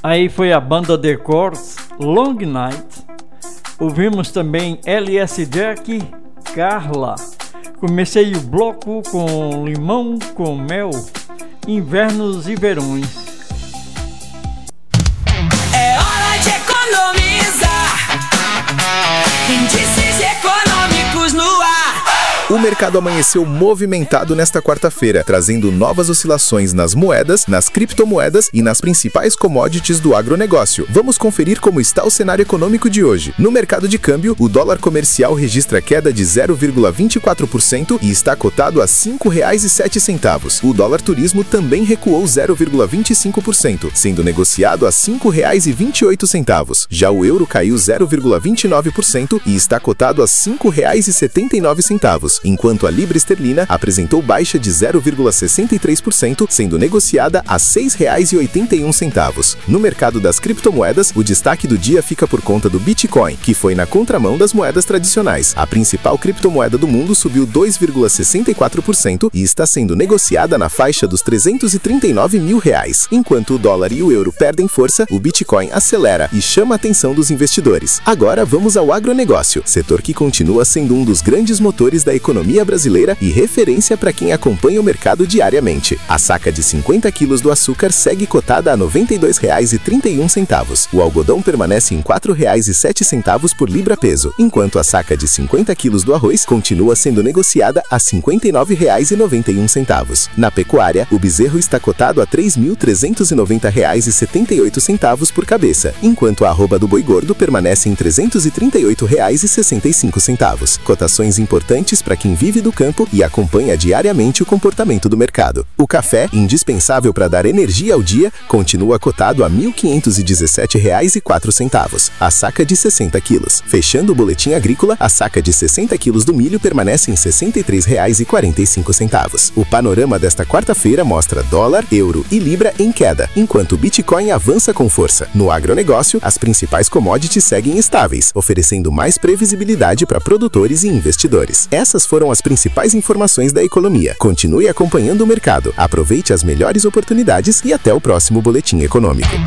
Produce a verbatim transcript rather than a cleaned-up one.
Aí foi a banda The Corrs, Long Night. Ouvimos também L S Jack, Carla. Comecei o bloco com Limão com Mel, Invernos e Verões. É hora de economizar. Índices econômicos no ar. O mercado amanheceu movimentado nesta quarta-feira, trazendo novas oscilações nas moedas, nas criptomoedas e nas principais commodities do agronegócio. Vamos conferir como está o cenário econômico de hoje. No mercado de câmbio, o dólar comercial registra queda de zero vírgula vinte e quatro por cento e está cotado a cinco reais e sete centavos. O dólar turismo também recuou zero vírgula vinte e cinco por cento, sendo negociado a cinco reais e vinte e oito centavos. Já o euro caiu zero vírgula vinte e nove por cento e está cotado a cinco reais e setenta e nove centavos. Enquanto a libra esterlina apresentou baixa de zero vírgula sessenta e três por cento, sendo negociada a seis reais e oitenta e um centavos. No mercado das criptomoedas, o destaque do dia fica por conta do Bitcoin, que foi na contramão das moedas tradicionais. A principal criptomoeda do mundo subiu dois vírgula sessenta e quatro por cento e está sendo negociada na faixa dos trezentos e trinta e nove mil reais. Enquanto o dólar e o euro perdem força, o Bitcoin acelera e chama a atenção dos investidores. Agora vamos ao agronegócio, setor que continua sendo um dos grandes motores da economia brasileira e referência para quem acompanha o mercado diariamente. A saca de cinquenta quilos do açúcar segue cotada a noventa e dois reais e trinta e um centavos. O algodão permanece em quatro reais e sete centavos por libra-peso, enquanto a saca de cinquenta quilos do arroz continua sendo negociada a cinquenta e nove reais e noventa e um centavos. Na pecuária, o bezerro está cotado a três mil trezentos e noventa reais e setenta e oito centavos por cabeça, enquanto a arroba do boi gordo permanece em trezentos e trinta e oito reais e sessenta e cinco centavos. Cotações importantes para quem vive do campo e acompanha diariamente o comportamento do mercado. O café, indispensável para dar energia ao dia, continua cotado a mil quinhentos e dezessete reais e quatro centavos, a saca de sessenta quilos. Fechando o boletim agrícola, a saca de sessenta quilos do milho permanece em sessenta e três reais e quarenta e cinco centavos. O panorama desta quarta-feira mostra dólar, euro e libra em queda, enquanto o Bitcoin avança com força. No agronegócio, as principais commodities seguem estáveis, oferecendo mais previsibilidade para produtores e investidores. Essas foram as principais informações da economia. Continue acompanhando o mercado, aproveite as melhores oportunidades e até o próximo Boletim Econômico.